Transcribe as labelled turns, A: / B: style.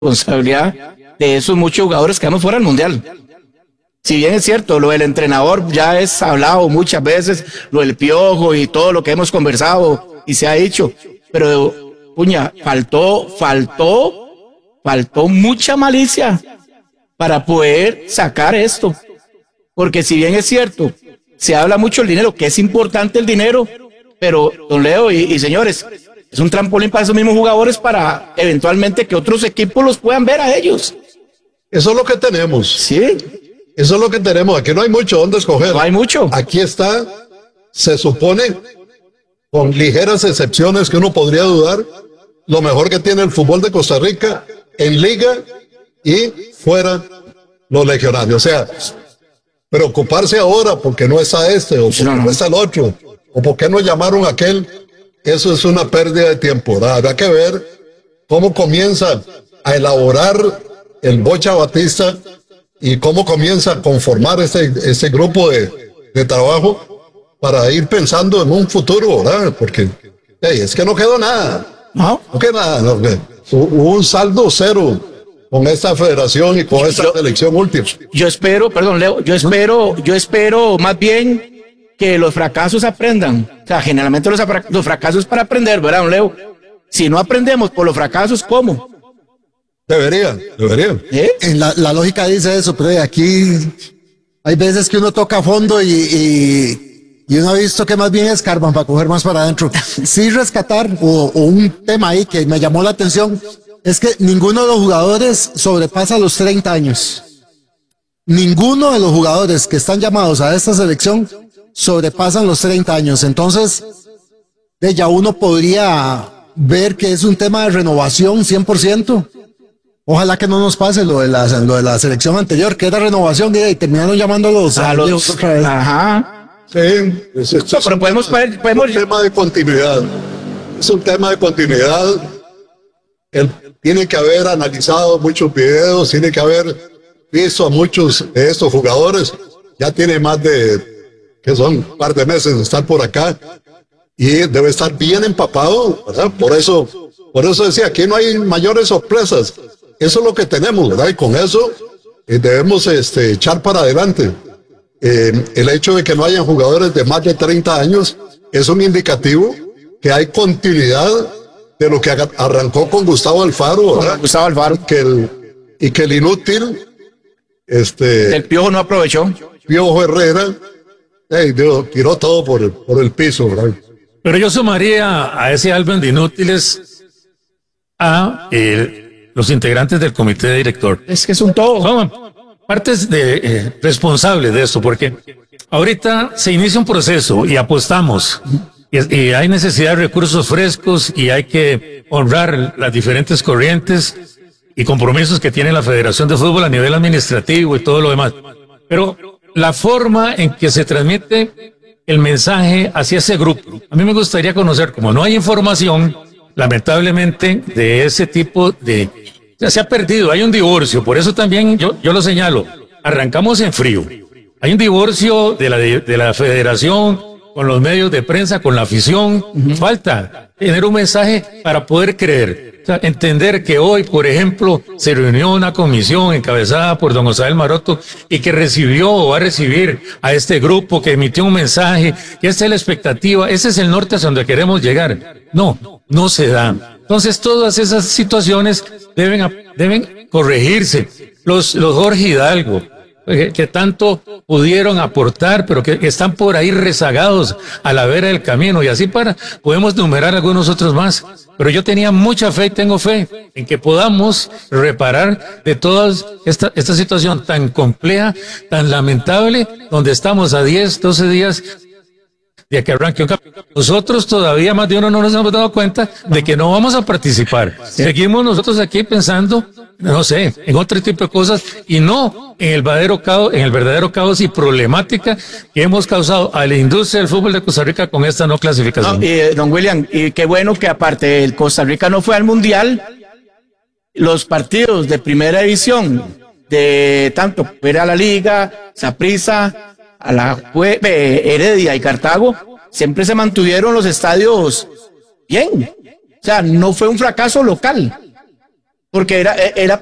A: responsabilidad de esos muchos jugadores que quedamos fuera del Mundial. Si bien es cierto, lo del entrenador ya es hablado muchas veces, lo del Piojo y todo lo que hemos conversado y se ha dicho, pero, puña, faltó mucha malicia para poder sacar esto. Porque si bien es cierto, se habla mucho del dinero, que es importante el dinero, pero, don Leo y señores, es un trampolín para esos mismos jugadores para eventualmente que otros equipos los puedan ver a ellos.
B: Eso es lo que tenemos.
A: Sí.
B: Eso es lo que tenemos. Aquí no hay mucho donde escoger.
A: No hay mucho.
B: Aquí está, se supone, con ligeras excepciones que uno podría dudar, lo mejor que tiene el fútbol de Costa Rica en liga y fuera los legionarios. O sea, preocuparse ahora porque no está este o porque no está el otro o porque no llamaron a aquel, eso es una pérdida de tiempo. Habrá que ver cómo comienza a elaborar el Bocha Batista y cómo comienza a conformar este grupo de trabajo para ir pensando en un futuro, ¿verdad? Porque es que no quedó nada. No quedó nada. Hubo un saldo cero con esta federación y con esta selección última.
A: Yo espero, perdón, Leo, yo espero más bien que los fracasos aprendan. O sea, generalmente los fracasos para aprender, ¿verdad, don Leo? Si no aprendemos por los fracasos, ¿cómo?
B: Debería.
C: En la lógica dice eso, pero aquí hay veces que uno toca a fondo y uno ha visto que más bien escarban para coger más para adentro. Sí, rescatar o un tema ahí que me llamó la atención es que ninguno de los jugadores sobrepasa los 30 años. Ninguno de los jugadores que están llamados a esta selección sobrepasan los 30 años. Entonces, ya uno podría ver que es un tema de renovación 100%. Ojalá que no nos pase lo de la selección anterior, que era renovación y terminaron llamándolos
A: a los otra vez. Ajá.
B: Sí,
A: pero podemos
B: un tema de continuidad. Es un tema de continuidad. Él tiene que haber analizado muchos videos, tiene que haber visto a muchos de estos jugadores. Ya tiene más que son un par de meses de estar por acá y debe estar bien empapado, ¿verdad? Por eso decía, aquí no hay mayores sorpresas. Eso es lo que tenemos, ¿verdad? Y con eso debemos echar para adelante. El hecho de que no hayan jugadores de más de 30 años es un indicativo que hay continuidad de lo que arrancó con Gustavo Alfaro, ¿verdad?
A: Gustavo Alfaro.
B: Y que el inútil,
A: el Piojo no aprovechó.
B: Piojo Herrera, tiró todo por el piso, ¿verdad?
D: Pero yo sumaría a ese álbum de inútiles a los integrantes del comité director.
A: Es que son todos.
D: Son partes responsables de esto, porque ahorita se inicia un proceso y apostamos, y hay necesidad de recursos frescos y hay que honrar las diferentes corrientes y compromisos que tiene la Federación de Fútbol a nivel administrativo y todo lo demás. Pero la forma en que se transmite el mensaje hacia ese grupo, a mí me gustaría conocer, como no hay información, lamentablemente, de ese tipo de... O sea, se ha perdido, hay un divorcio, por eso también yo lo señalo, arrancamos en frío. Hay un divorcio de la federación con los medios de prensa, con la afición. Falta tener un mensaje para poder creer. O sea, entender que hoy, por ejemplo, se reunió una comisión encabezada por don Osael Maroto y que recibió o va a recibir a este grupo, que emitió un mensaje, que esta es la expectativa, ese es el norte hacia donde queremos llegar. No se da. Entonces, todas esas situaciones deben corregirse. Los Jorge Hidalgo, que tanto pudieron aportar, pero que están por ahí rezagados a la vera del camino, y así podemos numerar algunos otros más. Pero yo tenía mucha fe y tengo fe en que podamos reparar de toda esta situación tan compleja, tan lamentable, donde estamos a 10, 12 días de que arranque un campeonato. Nosotros todavía más de uno no nos hemos dado cuenta de que no vamos a participar. Seguimos nosotros aquí pensando, no sé, en otro tipo de cosas y no en el verdadero caos y problemática que hemos causado a la industria del fútbol de Costa Rica con esta no clasificación.
A: Don William, y qué bueno que aparte el Costa Rica no fue al Mundial, los partidos de primera división de tanto era la Liga, Saprissa, a la Heredia y Cartago, siempre se mantuvieron los estadios bien. O sea, no fue un fracaso local. porque era